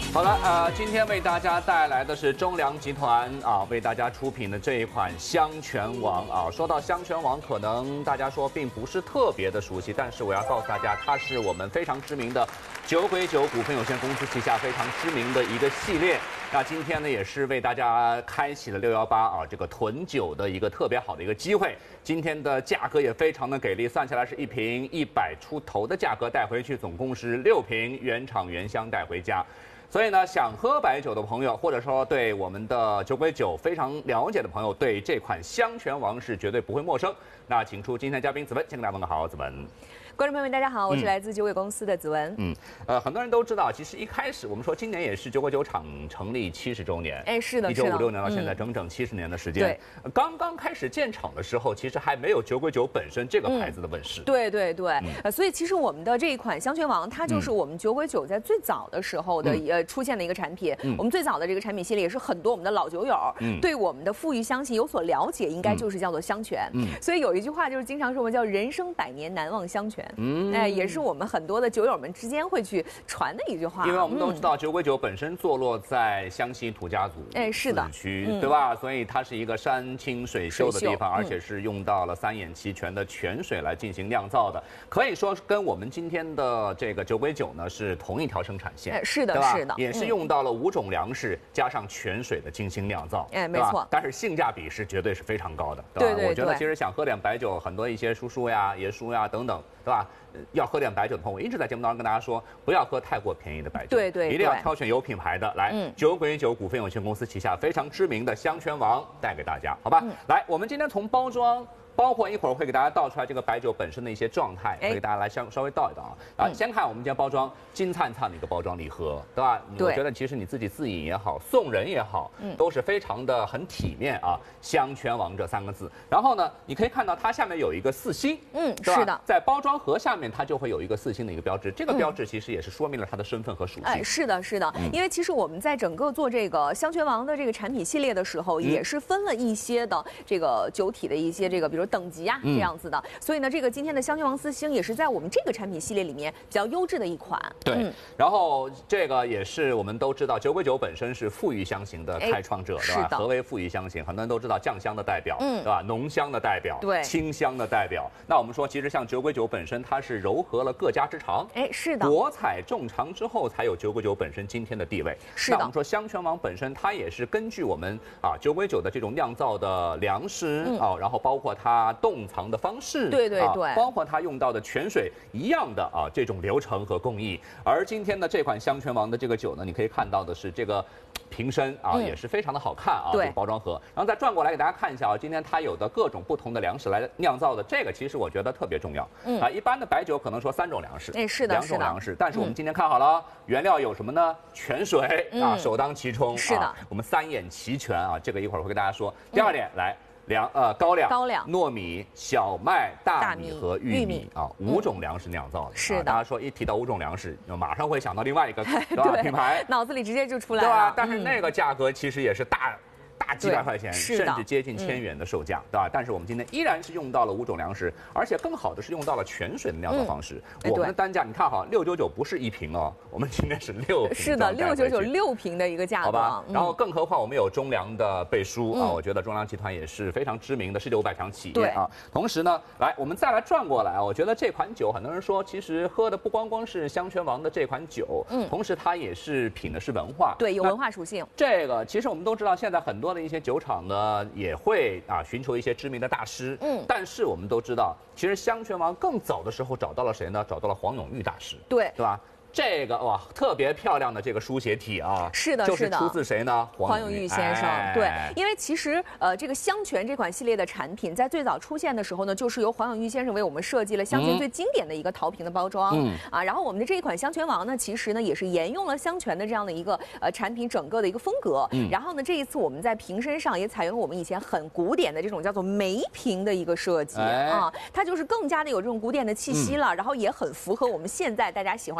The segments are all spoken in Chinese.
好了，今天为大家带来的是中粮集团为大家出品的这一款香泉王啊。说到香泉王，可能大家说并不是特别的熟悉，但是我要告诉大家，它是我们非常知名的酒鬼酒股份有限公司旗下非常知名的一个系列。那今天呢，也是为大家开启了618这个囤酒的一个特别好的一个机会。今天的价格也非常的给力，算下来是一瓶100出头的价格带回去，总共是6瓶原厂原香带回家。所以呢，想喝白酒的朋友，或者说对我们的酒鬼酒非常了解的朋友，对这款香泉王是绝对不会陌生。那请出今天的嘉宾子文，先跟大家问个好，子文。 观众朋友们，大家好，我是来自酒鬼公司的子文。 很多人都知道，其实一开始我们说今年也是酒鬼酒厂成立70周年。 哎，是的 ，1956年到现在整整70年的时间。对，刚刚开始建厂的时候，其实还没有酒鬼酒本身这个牌子的问世。 对，所以其实我们的这一款香泉王，它就是我们酒鬼酒在最早的时候的出现的一个产品。我们最早的这个产品系列也是很多我们的老酒友对我们的馥郁香型有所了解，应该就是叫做香泉。所以有一句话就是经常说我们叫人生100年难忘香泉。也是我们很多的酒友们之间会去传的一句话。 因为我们都知道酒鬼酒本身坐落在湘西土家族是的区，对吧？所以它是一个山清水秀的地方，而且是用到了3眼齐全的泉水来进行酿造的，可以说跟我们今天的这个酒鬼酒呢是同一条生产线。 是的， 对吧？ 是的， 也是用到了5种粮食加上泉水的精心酿造。 没错。 但是性价比是绝对是非常高的，对吧？ 对， 我觉得其实想喝点白酒，很多一些叔叔呀、爷叔呀等等，对吧？要喝点白酒的朋友，我一直在节目当中跟大家说，不要喝太过便宜的白酒， 对， 一定要挑选有品牌的。来，酒鬼酒股份有限公司旗下非常知名的香泉王带给大家，好吧？来，我们今天从包装，包括一会儿会给大家倒出来这个白酒本身的一些状态，会给大家来稍微倒一倒啊。先看我们今天包装金灿灿的一个包装礼盒，对吧？我觉得其实你自己自饮也好，送人也好，都是非常的很体面啊。香泉王这3个字，然后呢，你可以看到它下面有一个4星， 是的， 在包装盒下面它就会有一个4星的一个标志，这个标志其实也是说明了它的身份和属性。 是的，因为其实我们在整个做这个香泉王的这个产品系列的时候，也是分了一些的这个酒体的一些这个，比如等级啊这样子的，所以呢，这个今天的香泉王4星也是在我们这个产品系列里面比较优质的一款。 对，然后这个也是我们都知道，酒鬼酒本身是馥郁香型的开创者，对吧？何为馥郁香型？很多人都知道酱香的代表，对吧？浓香的代表， 对， 清香的代表。那我们说，其实像酒鬼酒本身，它是糅合了各家之长， 是的， 博采众长之后，才有酒鬼酒本身今天的地位。 是的。 那我们说香泉王本身，它也是根据我们酒鬼酒的这种酿造的粮食然后包括它冻藏的方式， 对， 包括它用到的泉水一样的这种流程和工艺。而今天的这款香泉王的这个酒呢，你可以看到的是这个瓶身也是非常的好看对， 这个包装盒。然后再转过来给大家看一下今天它有的各种不同的粮食来酿造的，这个其实我觉得特别重要。一般的白酒可能说3种粮食， 是的， 2种粮食，但是我们今天看好了，原料有什么呢？泉水首当其冲， 是的， 我们3眼齐全这个一会儿会跟大家说。第二点来。高粱、糯米、小麦、大米和玉米5种粮食酿造的。 是的， 大家说一提到5种粮食，马上会想到另外一个品牌， 脑子里直接就出来了， 对吧？但是那个价格其实也是大几百块钱，甚至接近1000元的售价，对吧？但是我们今天依然是用到了5种粮食，而且更好的是用到了泉水的酿造方式。我们的单价你看好699不是1瓶我们今天是6瓶。 是的，699，6瓶的一个价格， 好吧？然后更何况我们有中粮的背书我觉得中粮集团也是非常知名的世界500强企业同时呢，来我们再来转过来我觉得这款酒很多人说，其实喝的不光光是香泉王的这款酒，同时它也是品的是文化， 对，有文化属性。 这个其实我们都知道，现在很多的一些酒厂呢也会寻求一些知名的大师，但是我们都知道，其实香泉王更早的时候找到了谁呢？找到了黄永玉大师， 对吧？这个哇，特别漂亮的这个书写体是的， 就是出自谁呢？ 黄永玉先生。对，因为其实这个香泉这款系列的产品在最早出现的时候呢，就是由黄永玉先生为我们设计了香泉最经典的一个陶瓶的包装，然后我们的这一款香泉王呢，其实呢也是沿用了香泉的这样的一个产品整个的一个风格，然后呢这一次我们在瓶身上也采用了我们以前很古典的这种叫做梅瓶的一个设计它就是更加的有这种古典的气息了，然后也很符合我们现在大家喜欢这种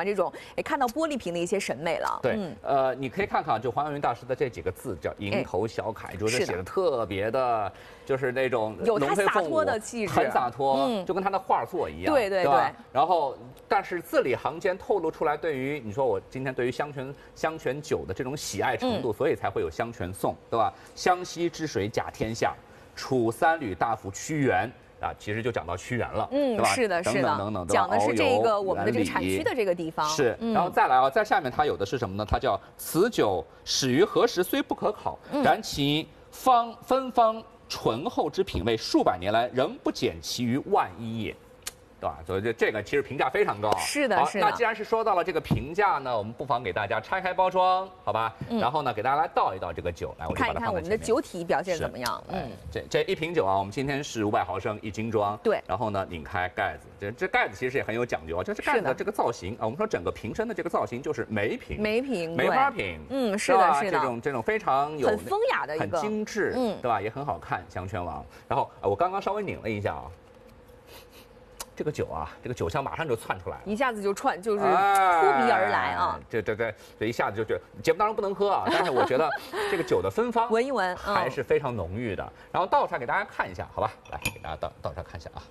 看到玻璃瓶的一些审美了。 对，你可以看看就黄晓云大师的这几个字叫蝇头小楷，就是写的特别的，就是那种有他洒脱的气质， 很洒脱，就跟他的画作一样，对吧？然后，但是字里行间透露出来，对于你说我今天对于香泉酒的这种喜爱程度，所以才会有香泉颂，对吧？湘西之水甲天下，楚三闾大夫屈原。啊，其实就讲到屈原了，对吧？ 是的，是的，讲的是这个我们的这个产区的这个地方。 是，然后再来啊，在下面它有的是什么呢？它叫此酒始于何时虽不可考，然其芬芳醇厚之品味，数百年来仍不减其于万一也。对吧？所以这个其实评价非常高。 是的，是的。 那既然是说到了这个评价呢，我们不妨给大家拆开包装，好吧？然后呢，给大家来倒一倒这个酒，来，我就把它放在前面。 看一看我们的酒体表现怎么样？ 这一瓶酒啊，我们今天是500毫升1斤装。 对。 然后呢，拧开盖子，这盖子其实也很有讲究啊。这盖子的这个造型啊，我们说整个瓶身的这个造型就是梅瓶。梅花瓶。 是的，是的。这种非常有很风雅的一个， 很精致，对吧？也很好看，香泉王。然后我刚刚稍微拧了一下啊。这个酒啊，这个酒香马上就窜出来了， 一下子就就是扑鼻而来啊！ 这一下子就节目当中不能喝啊，但是我觉得这个酒的芬芳， 闻一闻还是非常浓郁的。然后倒出来给大家看一下，好吧？来给大家倒出来看一下啊。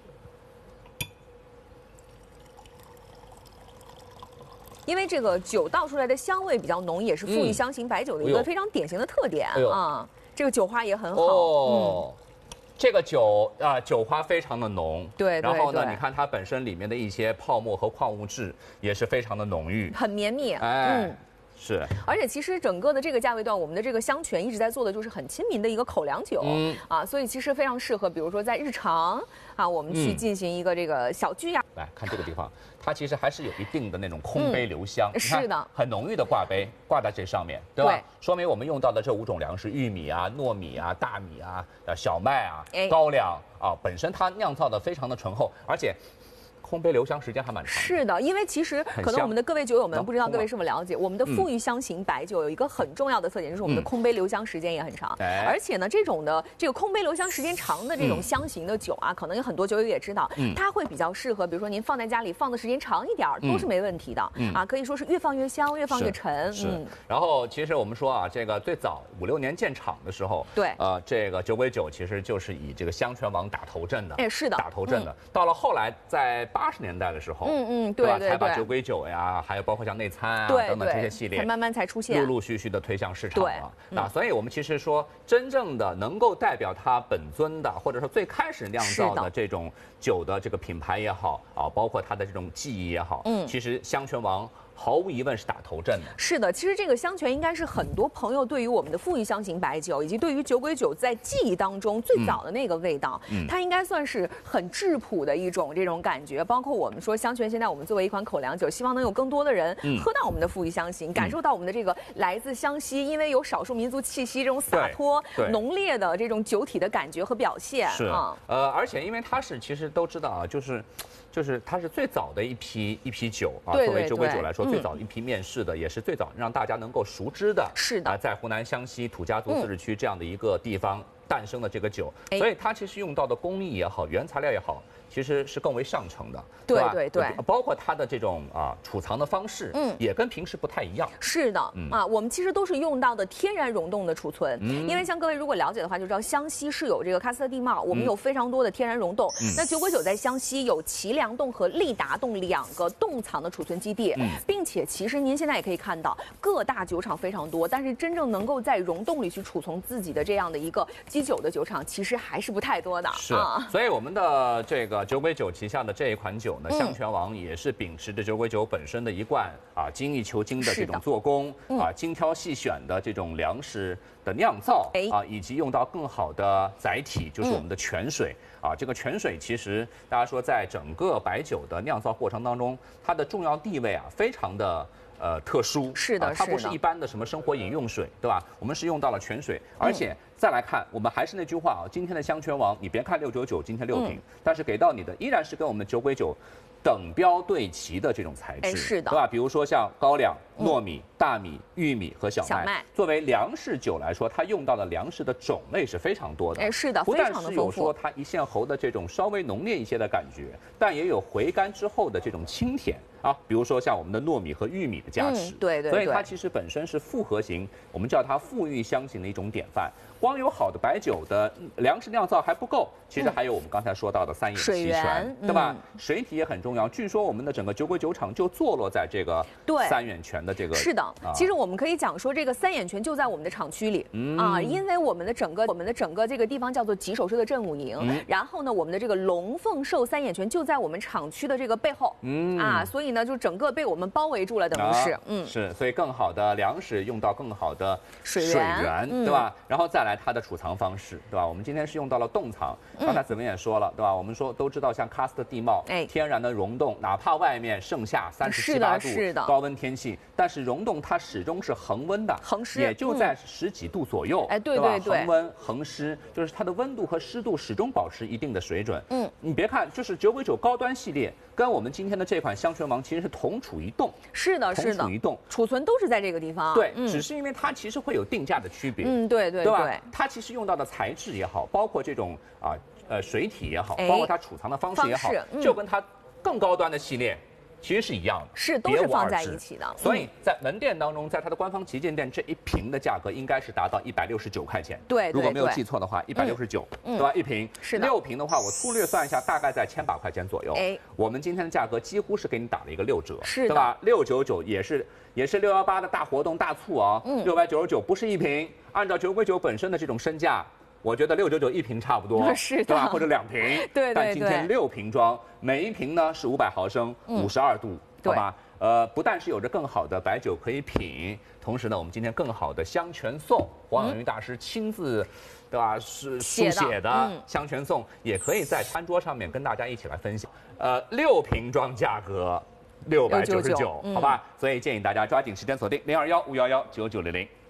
因为这个酒倒出来的香味比较浓，也是馥郁香型白酒的一个非常典型的特点啊。这个酒花也很好。 这个酒啊，酒花非常的浓， 对。 然后呢，你看它本身里面的一些泡沫和矿物质也是非常的浓郁， 很绵密。 是。 而且其实整个的这个价位段，我们的这个香泉一直在做的就是很亲民的一个口粮酒，所以其实非常适合，比如说在日常啊，我们去进行一个这个小聚呀。 来看这个地方，它其实还是有一定的那种空杯留香， 是的， 很浓郁的挂杯挂在这上面，对吧？说明我们用到的这5种粮食，玉米啊、糯米啊、大米啊、小麦啊、高粱啊，本身它酿造的非常的醇厚，而且空杯留香时间还蛮长。 是的，因为其实可能我们的各位酒友们不知道各位是否了解，我们的馥郁香型白酒有一个很重要的特点，就是我们的空杯留香时间也很长。而且呢，这种的这个空杯留香时间长的这种香型的酒啊，可能有很多酒友也知道，它会比较适合，比如说您放在家里放的时间长一点都是没问题的啊，可以说是越放越香，越放越沉。 然后其实我们说啊，这个最早5、6年建厂的时候， 对， 这个酒鬼酒其实就是以这个香泉王打头阵的。 是的， 打头阵的。到了后来在80年代的时候，对吧？才把酒鬼酒呀，还有包括像内参啊等等这些系列， 慢慢才出现， 陆续的推向市场了。所以我们其实说，真正的能够代表它本尊的，或者说最开始酿造的这种酒的这个品牌也好啊，包括它的这种技艺也好，其实香泉王毫无疑问是打头阵的。 是的，其实这个香泉应该是很多朋友对于我们的馥郁香型白酒，以及对于酒鬼酒在记忆当中最早的那个味道，它应该算是很质朴的一种这种感觉。包括我们说香泉，现在我们作为一款口粮酒，希望能有更多的人喝到我们的馥郁香型，感受到我们的这个来自湘西，因为有少数民族气息这种洒脱浓烈的这种酒体的感觉和表现。 是而且因为它是其实都知道啊，就是它是最早的一批酒啊，作为酒鬼酒来说，最早一批面世的，也是最早让大家能够熟知的。 是的， 在湖南湘西土家族自治区这样的一个地方诞生的这个酒，所以它其实用到的工艺也好，原材料也好，其实是更为上乘的， 对吧？ 对，包括它的这种储藏的方式，也跟平时不太一样。 是的，我们其实都是用到的天然溶洞的储存，因为像各位如果了解的话，就知道湘西是有这个喀斯特地貌，我们有非常多的天然溶洞。那酒鬼酒在湘西有齐梁洞和利达洞2个洞藏的储存基地，并且其实您现在也可以看到，各大酒厂非常多，但是真正能够在溶洞里去储存自己的这样的一个基酒的酒厂，其实还是不太多的。 所以我们的这个酒鬼酒旗下的这一款酒呢，香泉王也是秉持着酒鬼酒本身的一贯精益求精的这种做工精挑细选的这种粮食的酿造以及用到更好的载体，就是我们的泉水这个泉水其实大家说在整个白酒的酿造过程当中，它的重要地位非常的特殊。 是的， 它不是一般的什么生活饮用水，对吧？我们是用到了泉水，而且再来看，我们还是那句话今天的香泉王，你别看699今天6瓶，但是给到你的依然是跟我们的酒鬼酒等标对齐的这种材质， 是的， 对吧？比如说像高粱糯米、大米、玉米和小麦。作为粮食酒来说，它用到的粮食的种类是非常多的。 哎，是的， 不但是有说它一线喉的这种稍微浓烈一些的感觉，但也有回甘之后的这种清甜啊。比如说像我们的糯米和玉米的加持， 对。 所以它其实本身是复合型，我们叫它馥郁香型的一种典范。光有好的白酒的粮食酿造还不够，其实还有我们刚才说到的三眼齐全，对吧？水体也很重要。据说我们的整个酒鬼酒厂就坐落在这个三眼泉的这个。 是的，其实我们可以讲说，这个三眼泉就在我们的厂区里啊，因为我们的整个这个地方叫做吉首社的镇武营，然后呢，我们的这个龙凤寿三眼泉就在我们厂区的这个背后，所以呢，就整个被我们包围住了，等于是， 是，所以更好的粮食用到更好的水源，对吧？然后再来它的储藏方式，对吧？我们今天是用到了冻藏，刚才子文也说了，对吧？我们说都知道，像喀斯特地貌，天然的溶洞，哪怕外面盛夏37、8度高温天气，但是溶洞它始终是恒温的， 恒湿， 也就在10几度左右，对吧？恒温恒湿，就是它的温度和湿度始终保持一定的水准。你别看，就是酒鬼酒高端系列跟我们今天的这款香泉王其实是同处一栋， 是的， 同处一栋， 储存都是在这个地方， 对，只是因为它其实会有定价的区别， 对吧？它其实用到的材质也好，包括这种水体也好，包括它储藏的方式也好，就跟它更高端的系列其实是一样的， 都是放在一起的。 所以在门店当中，在它的官方旗舰店，这一瓶的价格应该是达到169块钱。 对， 如果没有记错的话，169，对吧？一瓶是的。 6瓶的话，我粗略算一下，大概在1800块钱左右。我们今天的价格几乎是给你打了一个6折， 是的， 对吧？699也是618的大活动大促啊，699不是一瓶，按照酒鬼酒本身的这种身价。我觉得699一瓶差不多， 是的， 对吧？或者2瓶， 对。 但今天6瓶装，每一瓶呢是500毫升，52度，好吧？不但是有着更好的白酒可以品，同时呢，我们今天更好的香泉颂，黄永玉大师亲自，对吧？是书写的香泉颂，也可以在餐桌上面跟大家一起来分享。6瓶装价格699，好吧？所以建议大家抓紧时间锁定021-511-9900。